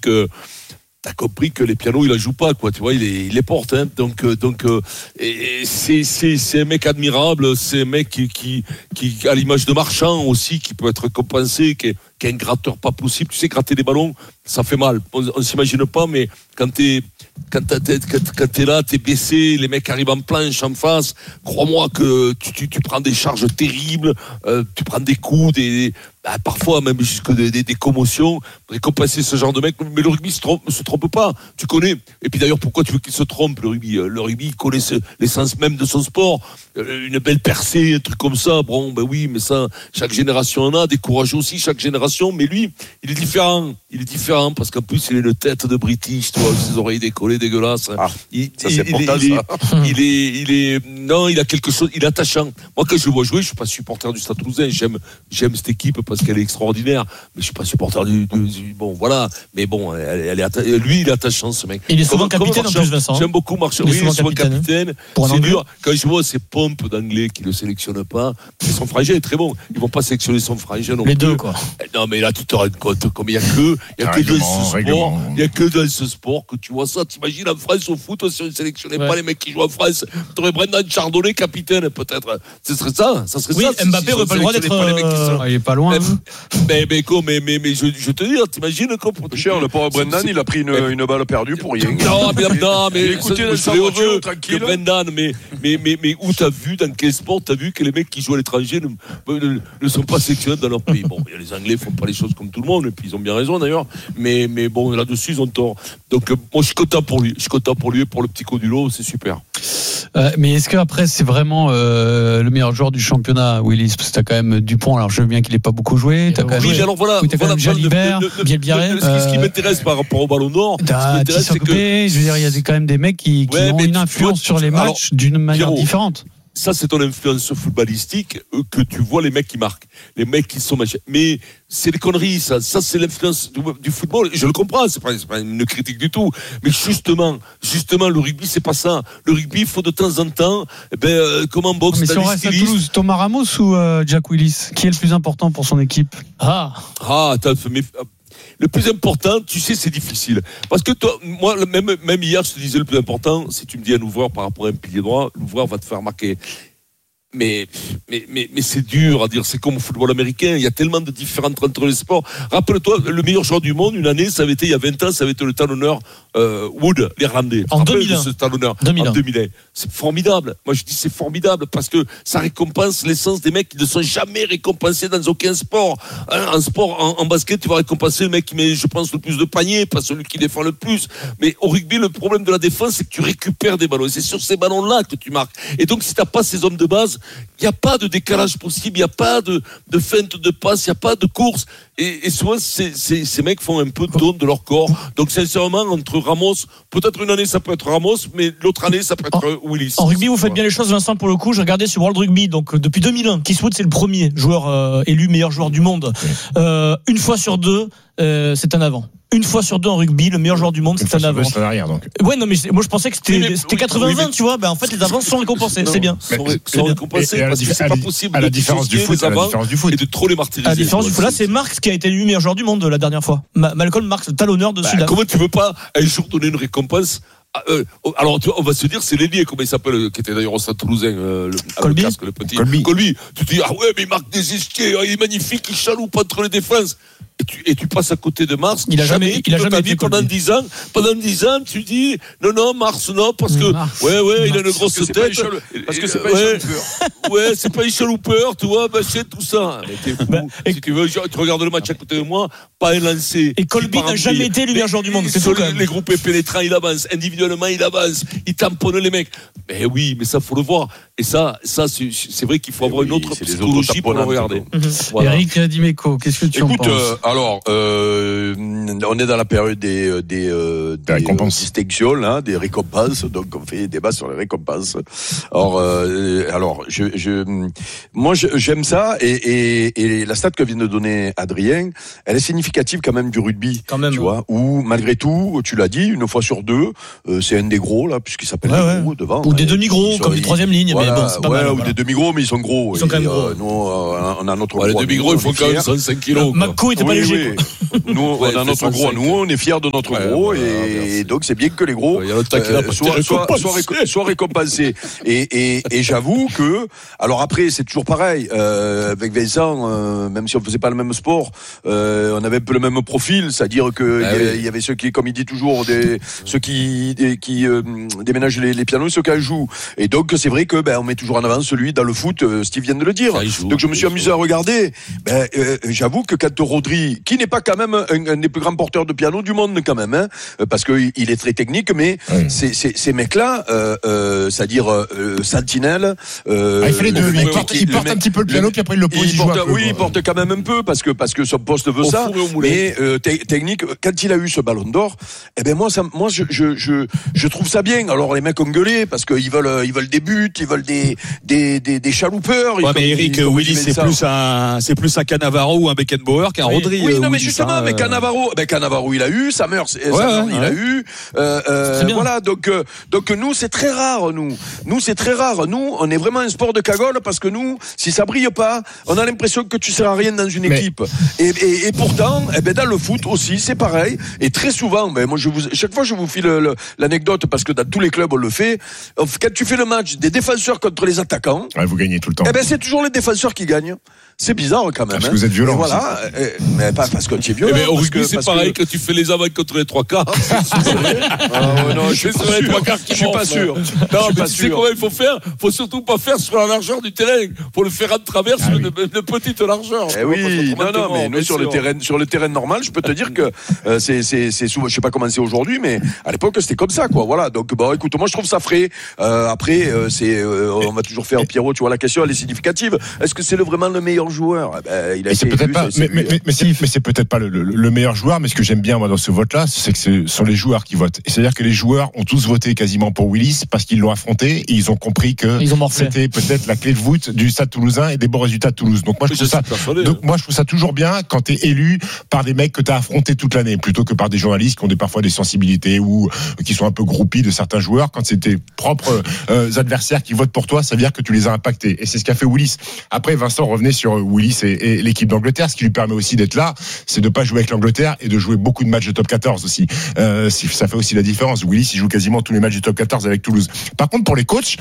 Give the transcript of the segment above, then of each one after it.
que les pianos, il la joue pas, quoi. Tu vois, il les porte, hein. Donc, c'est un mec admirable. C'est un mec qui à l'image de Marchand aussi, qui peut être récompensé, qui est un gratteur pas possible. Tu sais, gratter des ballons, ça fait mal. On s'imagine pas, mais quand t'es là, t'es baissé, les mecs arrivent en planche en face. Crois-moi que tu prends des charges terribles, tu prends des coups, parfois même jusque des commotions. Récompenser ce genre de mec. Mais le rugby se trompe pas. Tu connais. Et puis d'ailleurs, pourquoi tu veux qu'il se trompe, le rugby? Le rugby, il connaît l'essence même de son sport. Une belle percée, un truc comme ça. Bon, ben oui, mais ça, chaque génération en a. Des courageux aussi, chaque génération. Mais lui, il est différent. Il est différent parce qu'en plus, il a une tête de British, tu vois, ses oreilles décollées, dégueulasses. Non, il a quelque chose, il est attachant. Moi, quand je le vois jouer, je suis pas supporter du Stade Toulousain. J'aime cette équipe parce qu'elle est extraordinaire. Mais je suis pas supporter bon, voilà. Mais bon, lui, il est attachant, ce mec. Il est souvent capitaine en plus, Vincent. J'aime beaucoup Marchand. Oui, il est souvent capitaine. C'est dur. Quand je vois ces pompes d'anglais qui le sélectionnent pas, son frangin est très bon. Ils vont pas sélectionner son frangin non plus. Les deux, quoi. Non, mais là, tu te rends compte, comme il y a que dans ce sport que tu vois ça. T'imagines en France au foot, si on ne sélectionnait pas les mecs qui jouent en France, t'aurais Brendan Chardonnay capitaine, peut-être. Ce serait ça. Ça serait ça. Mbappé aurait pas le droit d'être. Il est pas loin. Mais je te dis, t'imagines quoi pour cher, le pauvre Brendan, il a pris une balle perdue pour rien. Non, mais écoutez, dans sa voiture, tranquille. Brendan, mais où t'as vu, dans quel sport t'as vu que les mecs qui jouent à l'étranger ne sont pas sélectionnés dans leur pays? Bon, les Anglais font pas les choses comme tout le monde, et puis ils ont bien raison d'ailleurs, mais bon, là-dessus ils ont tort. Donc moi je suis content pour lui, et pour le petit Codulo, c'est super. Mais est-ce qu'après c'est vraiment le meilleur joueur du championnat, Willis? Parce que t'as quand même Dupont, alors je veux bien qu'il ait pas beaucoup joué, t'as quand même alors voilà, Jalibert, Bielbiaré, ce qui m'intéresse par rapport au Ballon d'Or, c'est que je veux dire, il y a quand même des mecs qui ont une influence sur les matchs d'une manière différente. Ça, c'est ton influence footballistique que tu vois les mecs qui marquent, les mecs qui sont machins. Mais c'est des conneries, ça. Ça, c'est l'influence du football. Je le comprends, c'est pas une critique du tout. Mais justement, le rugby, c'est pas ça. Le rugby, il faut de temps en temps, comme en boxe. Mais si on reste à Toulouse, Thomas Ramos ou Jack Willis, qui est le plus important pour son équipe? Le plus important, tu sais, c'est difficile. Parce que toi, moi, même hier, je te disais le plus important, si tu me dis un ouvreur par rapport à un pilier droit, l'ouvreur va te faire marquer. Mais c'est dur à dire. C'est comme au football américain. Il y a tellement de différences entre les sports. Rappelle-toi, le meilleur joueur du monde, une année, ça avait été, il y a 20 ans, ça avait été le talonneur Wood, l'Irlandais. En 2001. Ce talonneur. En 2001. C'est formidable. Moi, je dis c'est formidable parce que ça récompense l'essence des mecs qui ne sont jamais récompensés dans aucun sport. En sport, en basket, tu vas récompenser le mec qui met, je pense, le plus de paniers, pas celui qui défend le plus. Mais au rugby, le problème de la défense, c'est que tu récupères des ballons. Et c'est sur ces ballons-là que tu marques. Et donc, si t'as pas ces hommes de base, il n'y a pas de décalage possible, il n'y a pas de feinte de passe, il n'y a pas de course. Et souvent, ces mecs font un peu don de leur corps. Donc, sincèrement, entre Ramos, peut-être une année, ça peut être Ramos, mais l'autre année, ça peut être Willis. En rugby, vous faites bien les choses, Vincent, pour le coup. J'ai regardé sur World Rugby, donc depuis 2001. Keith Wood, c'est le premier joueur élu meilleur joueur du monde. Une fois sur deux, c'est un avant. Une fois sur deux en rugby, le meilleur joueur du monde, c'est un avant. C'est en arrière, donc. Ouais, non, mais moi je pensais que c'était 80-20, tu vois. En fait, les avants sont récompensés, c'est bien. Sont récompensés parce que c'est pas possible. À la différence du foot, et de trop les martyriser. À la différence du foot, là, c'est Marx qui a été élu meilleur joueur du monde la dernière fois. Malcolm Marx, le talonneur de Sud. Comment tu veux pas un jour donner une récompense? Alors on va se dire c'est l'ailier, comment il s'appelle, qui était d'ailleurs au Stade Toulousain, le casque, le petit Colby. Tu te dis mais il marque des esquiers, il est magnifique, il chaloupe entre les défenses. Et tu passes à côté de Mars. Il a jamais été pendant 10 ans. Pendant 10 ans, tu dis non, Mars, non, parce que il a une grosse tête. Parce que c'est pas Ichalooper. Ouais, c'est pas Ichalooper, tu vois, c'est tout ça. Mais t'es fou. Si tu veux, tu regardes le match à côté de moi, pas un lancé. Et Colby n'a jamais été le meilleur joueur du monde. C'est tout quand même. Les groupes pénétrants, il avance. Individuellement, il avance. Il tamponne les mecs. Mais oui, mais ça, faut le voir. Et ça, c'est vrai qu'il faut avoir une autre psychologie pour le regarder. Eric Dimeco, qu'est-ce que tu en penses? Alors, on est dans la période des récompenses, distinctions, des récompenses. Donc, on fait débat sur les récompenses. Alors, moi, j'aime ça. Et la stat que vient de donner Adrien, elle est significative quand même du rugby. Quand même. Tu vois, où malgré tout, tu l'as dit, une fois sur deux, c'est un des gros là, puisqu'il s'appelle des gros devant. Ou des demi-gros, comme les troisième lignes. Voilà, mais bon, c'est pas mal. Ou des demi-gros, mais ils sont gros. Ils sont quand même gros. Nous, on a notre. Les demi-gros, ils font quand même 105 kilos. Mako était pas léger. Nous, on a notre gros, nous, on est fiers de notre gros, et donc c'est bien que les gros soient récompensés. Et j'avoue que, alors après, c'est toujours pareil, avec Vincent, même si on faisait pas le même sport, on avait un peu le même profil, c'est-à-dire que il y avait ceux qui, comme il dit toujours, ceux qui déménagent les pianos et ceux qui en jouent. Et donc c'est vrai que on met toujours en avant celui dans le foot, Steve vient de le dire. Donc je me suis amusé à regarder. J'avoue que quand Rodri, qui n'est pas quand même un des plus grands porteurs de piano du monde quand même, parce que il est très technique, mais ces mecs-là, c'est-à-dire sentinelle. Il fait les deux. Il porte un petit peu le piano, puis après il le pose. Il porte quand même un peu parce que son poste veut ça. Mais technique, quand il a eu ce ballon d'or, moi je trouve ça bien. Alors les mecs ont gueulé parce qu'ils veulent des buts, ils veulent des chaloupeurs. Ouais, mais Eric, Willy, c'est plus un Cannavaro ou un Beckenbauer qu'un Rodri. Oui, non, mais justement, mais Cannavaro, il a eu, Sammer, il a eu. Voilà, donc nous, c'est très rare, nous, c'est très rare. Nous, on est vraiment un sport de cagole parce que nous, si ça brille pas, on a l'impression que tu sers à rien dans une équipe. Et pourtant, dans le foot aussi, c'est pareil. Et très souvent, moi, chaque fois, je vous file l'anecdote parce que dans tous les clubs, on le fait. Quand tu fais le match des défenseurs contre les attaquants, vous gagnez tout le temps. C'est toujours les défenseurs qui gagnent. C'est bizarre quand même. Parce que vous êtes violent. Voilà, mais pas parce que tu es violent. Mais au rugby, c'est pareil, quand tu fais les avants contre les trois quarts. Non, je suis pas sûr. Non, mais tu sais comment il faut faire? Faut surtout pas faire sur la largeur du terrain. Faut le faire à travers sur une petite largeur. Oui, non, mais nous sur le terrain normal, je peux te dire que c'est souvent, je sais pas comment c'est aujourd'hui, mais à l'époque c'était comme ça, quoi. Voilà. Donc écoute, moi je trouve ça frais. Après, on va toujours faire Pierrot. Tu vois, la question elle est significative. Est-ce que c'est vraiment le meilleur joueur? Il a été peut-être pas. Mais c'est peut-être pas le meilleur joueur. Mais ce que j'aime bien moi dans ce vote-là, c'est que ce sont les joueurs qui votent. C'est-à-dire que les joueurs ont tous voté quasiment pour Willis parce qu'ils l'ont affronté et ils ont compris que c'était peut-être la clé de voûte du Stade Toulousain et des bons résultats de Toulouse. Donc moi je trouve ça toujours bien quand t'es élu par des mecs que t'as affronté toute l'année, plutôt que par des journalistes qui ont parfois des sensibilités ou qui sont un peu groupies de certains joueurs. Quand c'est tes propres adversaires qui votent pour toi, ça veut dire que tu les as impactés. Et c'est ce qu'a fait Willis. Après, Vincent revenait sur Willis et l'équipe d'Angleterre. Ce qui lui permet aussi d'être là, c'est de pas jouer avec l'Angleterre et de jouer beaucoup de matchs de top 14 aussi. Ça fait aussi la différence. Willis, il joue quasiment tous les matchs du top 14 avec Toulouse. Par contre, pour les coachs,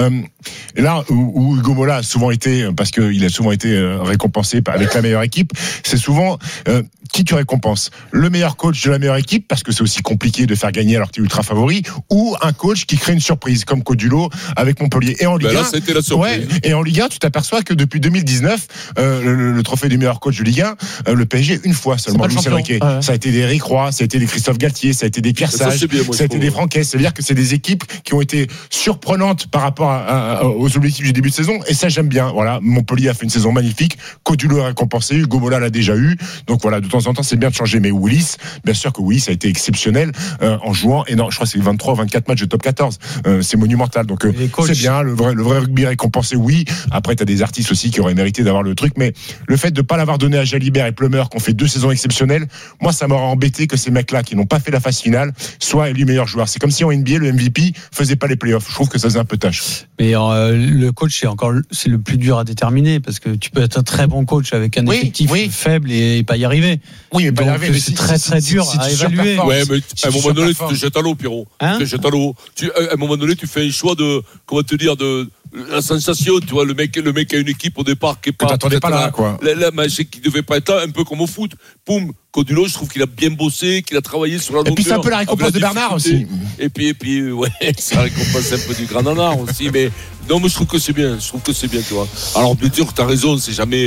là où Hugo Mola a souvent été, parce qu'il a souvent été récompensé avec la meilleure équipe, c'est souvent qui tu récompenses? Le meilleur coach de la meilleure équipe, parce que c'est aussi compliqué de faire gagner alors que tu es ultra favori, ou un coach qui crée une surprise, comme Codulo avec Montpellier. Et en Ligue 1, là, c'était la surprise. Et en Ligue 1, tu t'aperçois que depuis 2019, le trophée du meilleur coach de Ligue 1, le PSG, une fois seulement, Luis Enrique. Ça a été des Eric Roy, ça a été des Christophe Galtier, ça a été des Pierre Sage, ça a été des Franquet. C'est-à-dire que c'est des équipes qui ont été surprenantes par rapport aux objectifs du début de saison, et ça j'aime bien. Voilà, Montpellier a fait une saison magnifique, Codulo a récompensé, Hugo Mola l'a déjà eu, donc voilà, de temps en temps c'est bien de changer. Mais Willis, bien sûr que Willis a été exceptionnel en jouant, et non, je crois que c'est 23 ou 24 matchs de top 14, c'est monumental, donc c'est bien, le vrai rugby récompensé, oui. Après t'as des artistes aussi qui auraient mérité d'avoir le truc, mais le fait de pas l'avoir donné à Jalibert et Plummer qui ont fait 2 saisons exceptionnelles, moi ça m'aurait embêté que ces mecs-là qui n'ont pas fait la phase finale soient élus meilleurs joueurs. C'est comme si en NBA le MVP faisait pas les playoffs. Je trouve que ça faisait un peu tâche. Mais le coach c'est le plus dur à déterminer, parce que tu peux être un très bon coach avec un effectif faible et pas y arriver. Oui, mais pas y arriver. C'est très dur à évaluer. Ouais, mais à un moment donné, tu te jettes à l'eau, Pierrot. À un moment donné, tu fais un choix de, comment te dire, de la sensation, tu vois, le mec a une équipe au départ qui est pas. T'attendais pas là, quoi. C'est qui devait pas être là, un peu comme au foot. Poum, Codulo, je trouve qu'il a bien bossé, qu'il a travaillé sur la longueur. Et puis c'est un peu la récompense de Bernard aussi. Et puis, ouais, c'est la récompense un peu du Grand Nanar aussi, mais non, mais je trouve que c'est bien, tu vois. Alors, bien sûr, t'as raison, c'est jamais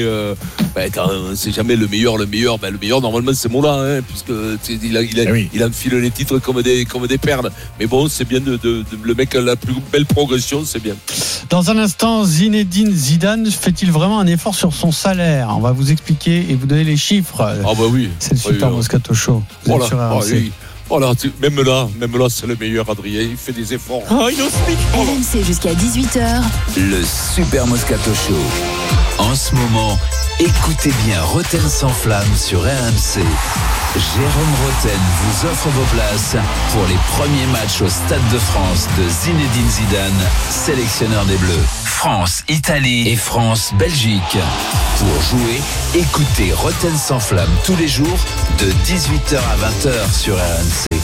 le meilleur. Le meilleur, normalement, c'est Mola, hein, puisque il enfile les titres comme des perles. Mais bon, c'est bien le mec a la plus belle progression, c'est bien. Dans un instant, Zinedine Zidane fait-il vraiment un effort sur son salaire? On va vous expliquer et vous donner les chiffres. Ah bah oui. C'est le Super Moscato Show. Voilà, même là, c'est le meilleur, Adrien. Il fait des efforts. RMC jusqu'à 18h. Le Super Moscato Show. En ce moment, écoutez bien Rotten sans flamme sur RMC. Jérôme Rotten vous offre vos places pour les premiers matchs au Stade de France de Zinedine Zidane, sélectionneur des Bleus. France-Italie et France-Belgique. Pour jouer, écoutez Rotten sans flamme tous les jours de 18h à 20h sur RMC.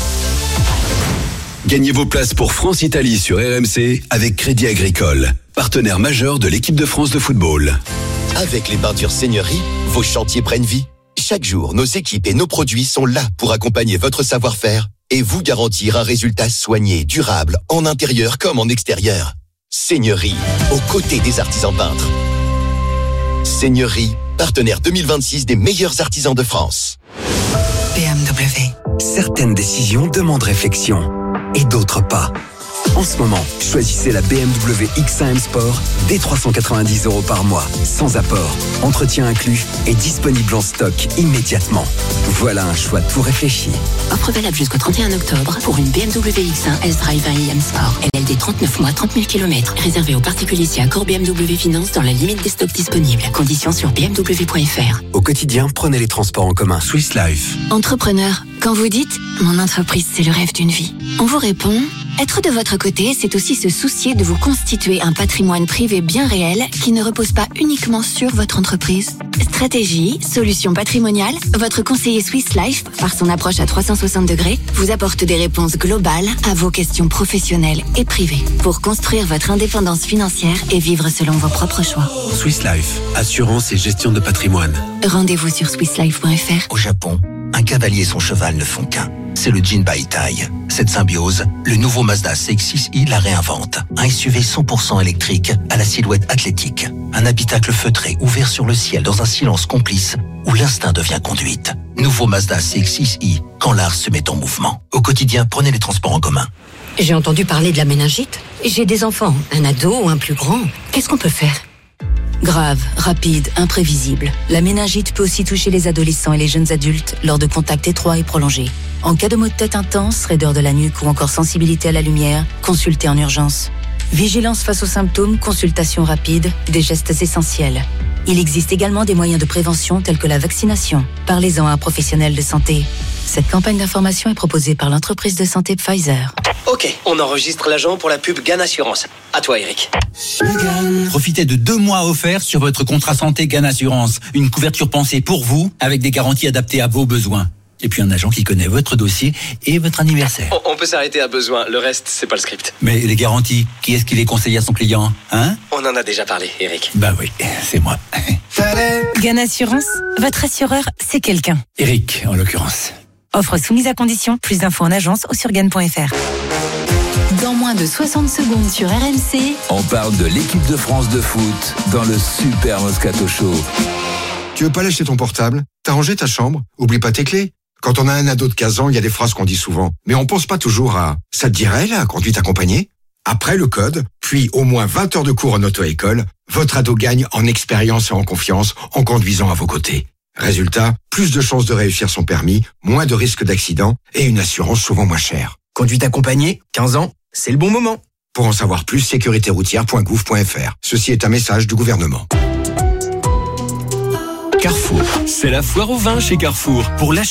Gagnez vos places pour France-Italie sur RMC avec Crédit Agricole, partenaire majeur de l'équipe de France de football. Avec les peintures Seigneurie, vos chantiers prennent vie. Chaque jour, nos équipes et nos produits sont là pour accompagner votre savoir-faire et vous garantir un résultat soigné, durable, en intérieur comme en extérieur. Seigneurie, aux côtés des artisans peintres. Seigneurie, partenaire 2026 des meilleurs artisans de France. BMW. Certaines décisions demandent réflexion et d'autres pas. En ce moment, choisissez la BMW X1 M Sport dès 390 € par mois, sans apport, entretien inclus et disponible en stock immédiatement. Voilà un choix tout réfléchi. Offre valable jusqu'au 31 octobre pour une BMW X1 S-Drive 1 M Sport. LLD 39 mois, 30 000 km. Réservé aux particuliers si accord BMW Finance dans la limite des stocks disponibles. Conditions sur bmw.fr. Au quotidien, prenez les transports en commun. Swiss Life. Entrepreneur, quand vous dites « Mon entreprise, c'est le rêve d'une vie », on vous répond « Être de votre côté, c'est aussi se soucier de vous constituer un patrimoine privé bien réel qui ne repose pas uniquement sur votre entreprise. Stratégie, solutions patrimoniales, votre conseiller Swiss Life, par son approche à 360 degrés, vous apporte des réponses globales à vos questions professionnelles et privées pour construire votre indépendance financière et vivre selon vos propres choix. Swiss Life, assurance et gestion de patrimoine. Rendez-vous sur swisslife.fr. Au Japon, un cavalier et son cheval ne font qu'un. C'est le Jinbai Tai. Cette symbiose, le nouveau Mazda CX-6i la réinvente. Un SUV 100% électrique à la silhouette athlétique. Un habitacle feutré ouvert sur le ciel dans un silence complice où l'instinct devient conduite. Nouveau Mazda CX-6i, quand l'art se met en mouvement. Au quotidien, prenez les transports en commun. J'ai entendu parler de la méningite. J'ai des enfants, un ado ou un plus grand. Qu'est-ce qu'on peut faire ? Grave, rapide, imprévisible. La méningite peut aussi toucher les adolescents et les jeunes adultes lors de contacts étroits et prolongés. En cas de maux de tête intense, raideur de la nuque ou encore sensibilité à la lumière, consultez en urgence. Vigilance face aux symptômes, consultation rapide, des gestes essentiels. Il existe également des moyens de prévention tels que la vaccination. Parlez-en à un professionnel de santé. Cette campagne d'information est proposée par l'entreprise de santé Pfizer. Ok, on enregistre l'agent pour la pub GAN Assurance. À toi, Eric. Profitez de 2 mois offerts sur votre contrat santé GAN Assurance. Une couverture pensée pour vous, avec des garanties adaptées à vos besoins. Et puis un agent qui connaît votre dossier et votre anniversaire. On peut s'arrêter à besoin, le reste, c'est pas le script. Mais les garanties, qui est-ce qui les conseille à son client, hein ? On en a déjà parlé, Eric. Bah oui, c'est moi. GAN Assurance, votre assureur, c'est quelqu'un. Eric, en l'occurrence. Offre soumise à condition, plus d'infos en agence ou sur GAN.fr. Dans moins de 60 secondes sur RMC, on parle de l'équipe de France de foot dans le Super Moscato Show. Tu veux pas lâcher ton portable ? T'as rangé ta chambre ? Oublie pas tes clés. Quand on a un ado de 15 ans, il y a des phrases qu'on dit souvent. Mais on pense pas toujours à « ça te dirait, la conduite accompagnée ?» Après le code, puis au moins 20 heures de cours en auto-école, votre ado gagne en expérience et en confiance en conduisant à vos côtés. Résultat, plus de chances de réussir son permis, moins de risques d'accident et une assurance souvent moins chère. Conduite accompagnée, 15 ans, c'est le bon moment. Pour en savoir plus, sécuritéroutière.gouv.fr. Ceci est un message du gouvernement. Carrefour. C'est la foire au vin chez Carrefour. Pour l'achat